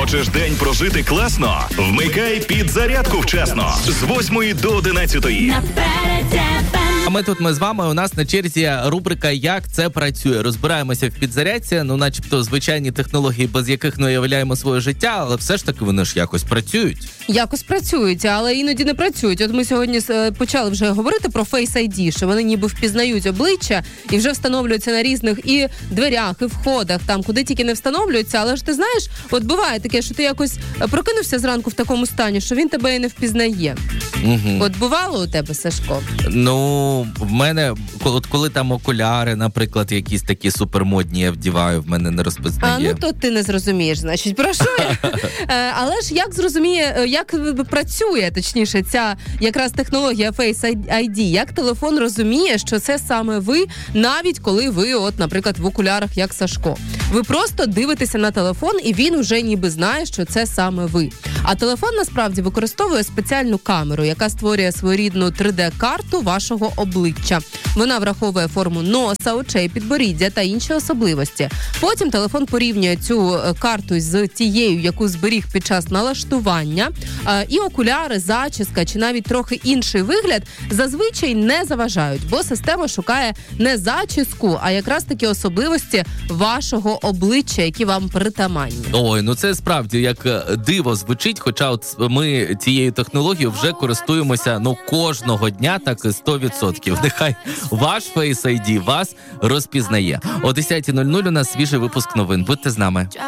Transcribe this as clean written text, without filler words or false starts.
Хочеш день прожити класно? Вмикай підзарядку вчасно з 8 до 11. А ми з вами, у нас на черзі рубрика «Як це працює». Розбираємося в підзарядці, начебто звичайні технології, без яких не уявляємо своє життя, але все ж таки вони ж якось працюють. Якось працюють, але іноді не працюють. От ми сьогодні почали вже говорити про Face ID, що вони ніби впізнають обличчя і вже встановлюються на різних і дверях, і входах, там, куди тільки не встановлюються. Але ж ти знаєш, от буває таке, що ти якось прокинувся зранку в такому стані, що він тебе і не впізнає. Угу. От бувало у тебе, Сашко? В мене, коли там окуляри, наприклад, якісь такі супермодні я вдіваю, в мене не розпізнає. То ти не зрозумієш, значить, про що я? Але ж як працює, точніше, ця якраз технологія Face ID, як телефон розуміє, що це саме ви, навіть коли ви, наприклад, в окулярах, як Сашко. Ви просто дивитеся на телефон, і він уже ніби знає, що це саме ви. А телефон, насправді, використовує спеціальну камеру, яка створює своєрідну 3D-карту вашого обличчя. Вона враховує форму носа, очей, підборіддя та інші особливості. Потім телефон порівнює цю карту з тією, яку зберіг під час налаштування. І окуляри, зачіска чи навіть трохи інший вигляд зазвичай не заважають, бо система шукає не зачіску, а якраз такі особливості вашого обличчя, які вам притаманні. Ой, це справді як диво звучить, хоча ми цією технологією вже користуємося кожного дня, так і 100%. Нехай ваш Face ID вас розпізнає. О 10:00 у нас свіжий випуск новин. Будьте з нами.